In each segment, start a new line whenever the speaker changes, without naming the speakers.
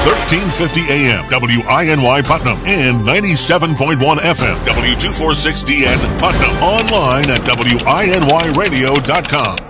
1350 AM, WINY Putnam, and 97.1 FM, W246DN Putnam. Online at WINYradio.com.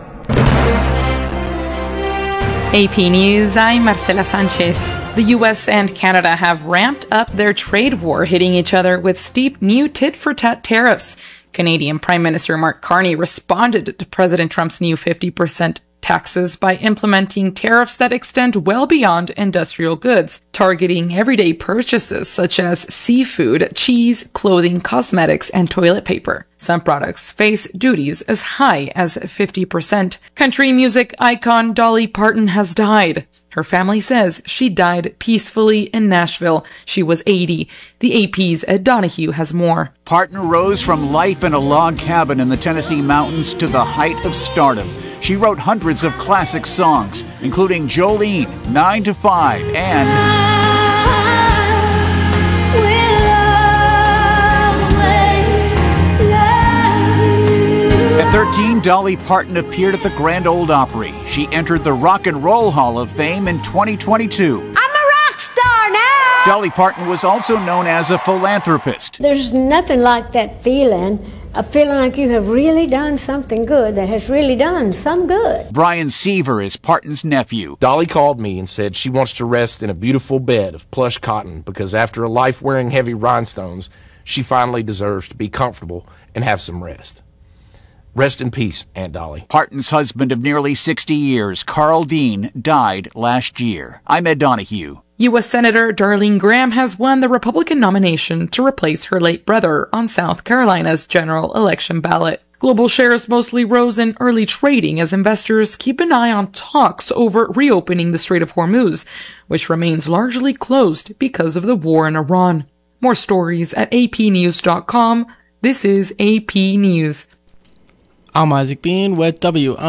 AP News, I'm Marcela Sanchez. The U.S. and Canada have ramped up their trade war, hitting each other with steep new tit-for-tat tariffs. Canadian Prime Minister Mark Carney responded to President Trump's new 50% taxes by implementing tariffs that extend well beyond industrial goods, targeting everyday purchases such as seafood, cheese, clothing, cosmetics, and toilet paper. Some products face duties as high as 50%. Country music icon Dolly Parton has died. Her family says she died peacefully in Nashville. She was 80. The AP's Ed Donahue has more.
Parton rose from life in a log cabin in the Tennessee mountains to the height of stardom. She wrote hundreds of classic songs, including Jolene, 9 to 5, and At 13, Dolly Parton appeared at the Grand Ole Opry. She entered the Rock and Roll Hall of Fame in 2022.
I'm a rock star now!
Dolly Parton was also known as a philanthropist.
There's nothing like that feeling, a feeling like you have really done something good, that has really done some good.
Brian Seaver is Parton's nephew.
Dolly called me and said she wants to rest in a beautiful bed of plush cotton because after a life wearing heavy rhinestones, she finally deserves to be comfortable and have some rest. Rest in peace, Aunt Dolly.
Parton's husband of nearly 60 years, Carl Dean, died last year. I'm Ed Donahue.
U.S. Senator Darlene Graham has won the Republican nomination to replace her late brother on South Carolina's general election ballot. Global shares mostly rose in early trading as investors keep an eye on talks over reopening the Strait of Hormuz, which remains largely closed because of the war in Iran. More stories at apnews.com. This is AP News.
I'm Isaac Bean with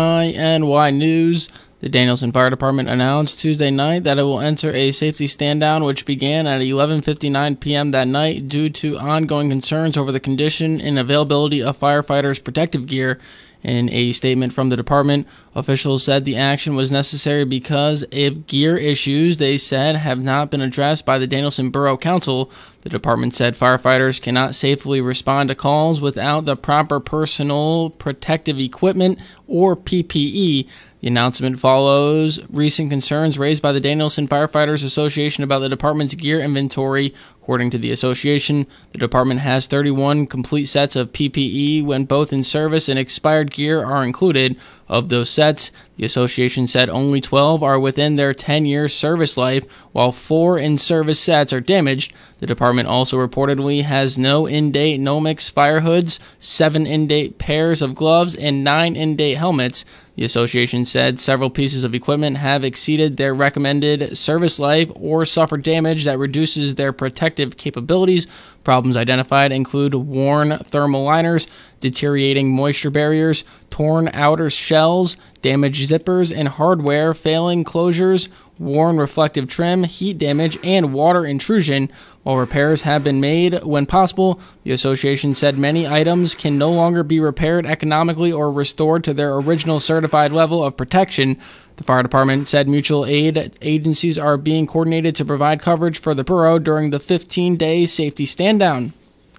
WINY News. The Danielson Fire Department announced Tuesday night that it will enter a safety stand-down which began at 11:59 p.m. that night due to ongoing concerns over the condition and availability of firefighters' protective gear. In a statement from the department, officials said the action was necessary because of gear issues they said have not been addressed by the Danielson Borough Council. The department said firefighters cannot safely respond to calls without the proper personal protective equipment or PPE. The announcement follows recent concerns raised by the Danielson Firefighters Association about the department's gear inventory. According to the association, the department has 31 complete sets of PPE when both in service and expired gear are included. Of those sets, the association said only 12 are within their 10-year service life, while 4 in-service sets are damaged. The department also reportedly has no in-date Nomex fire hoods, 7 in-date pairs of gloves, and 9 in-date helmets. The association said several pieces of equipment have exceeded their recommended service life or suffered damage that reduces their protective capabilities. Problems identified include worn thermal liners, deteriorating moisture barriers, torn outer shells, damaged zippers and hardware, failing closures, worn reflective trim, heat damage, and water intrusion. While repairs have been made when possible, the association said many items can no longer be repaired economically or restored to their original certified level of protection. The fire department said mutual aid agencies are being coordinated to provide coverage for the borough during the 15-day safety stand-down.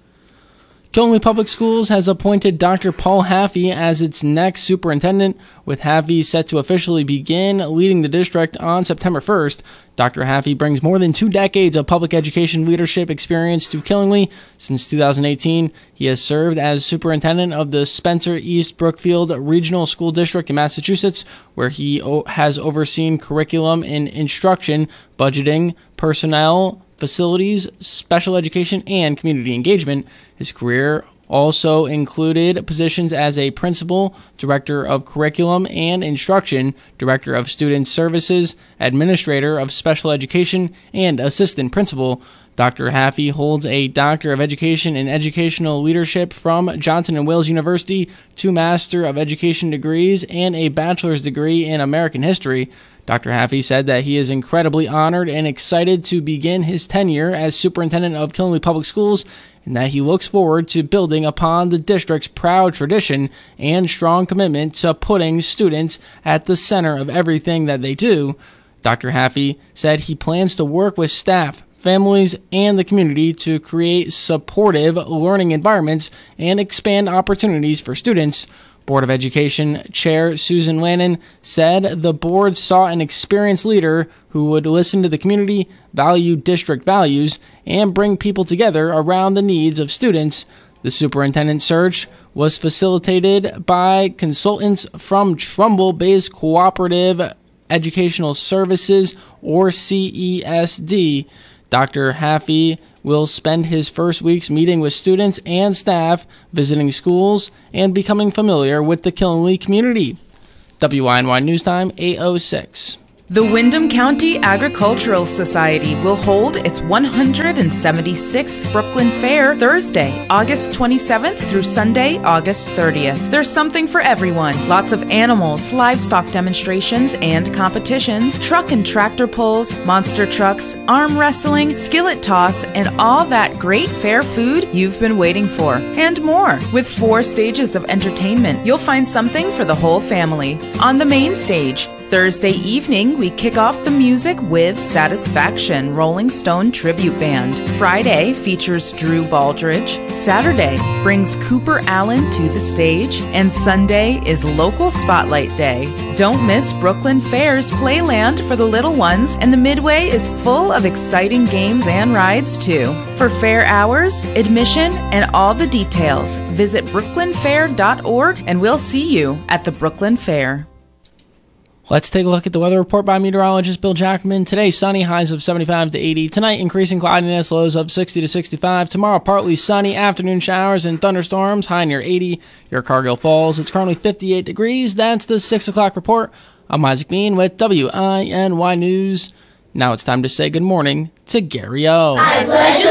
Killenly Public Schools has appointed Dr. Paul Haffey as its next superintendent, with Haffey set to officially begin leading the district on September 1st. Dr. Haffey brings more than 2 decades of public education leadership experience to Killenly. Since 2018, he has served as superintendent of the Spencer East Brookfield Regional School District in Massachusetts, where he has overseen curriculum and instruction, budgeting, personnel, facilities, special education, and community engagement. His career also included positions as a principal, director of curriculum and instruction, director of student services, administrator of special education, and assistant principal. Dr. Haffey holds a Doctor of Education in Educational Leadership from Johnson & Wales University, 2 Master of Education degrees, and a bachelor's degree in American History. Dr. Haffey said that he is incredibly honored and excited to begin his tenure as superintendent of Killenly Public Schools, and that he looks forward to building upon the district's proud tradition and strong commitment to putting students at the center of everything that they do. Dr. Haffey said he plans to work with staff, families, and the community to create supportive learning environments and expand opportunities for students. Board of Education Chair Susan Lannon said the board saw an experienced leader who would listen to the community, value district values, and bring people together around the needs of students. The superintendent search was facilitated by consultants from Trumbull-based Cooperative Educational Services, or CESD. Dr. Haffey will spend his first weeks meeting with students and staff, visiting schools, and becoming familiar with the Killingly community. WINY News Time, 8:06.
The Windham County Agricultural Society will hold its 176th Brooklyn Fair Thursday, August 27th through Sunday, August 30th. There's something for everyone. Lots of animals, livestock demonstrations and competitions, truck and tractor pulls, monster trucks, arm wrestling, skillet toss, and all that great fair food you've been waiting for, and more. With 4 stages of entertainment, you'll find something for the whole family. On the main stage, Thursday evening, we kick off the music with Satisfaction Rolling Stone Tribute Band. Friday features Drew Baldridge. Saturday brings Cooper Allen to the stage. And Sunday is Local Spotlight Day. Don't miss Brooklyn Fair's Playland for the little ones, and the Midway is full of exciting games and rides too. For fair hours, admission, and all the details, visit brooklynfair.org, and we'll see you at the Brooklyn Fair.
Let's take a look at the weather report by meteorologist Bill Jackman. Today, sunny, highs of 75 to 80. Tonight, increasing cloudiness, lows of 60 to 65. Tomorrow, partly sunny, afternoon showers and thunderstorms, high near 80. Your Cargill Falls. It's currently 58 degrees. That's the 6 o'clock report. I'm Isaac Bean with WINY News. Now it's time to say good morning to Gary O.
I pledge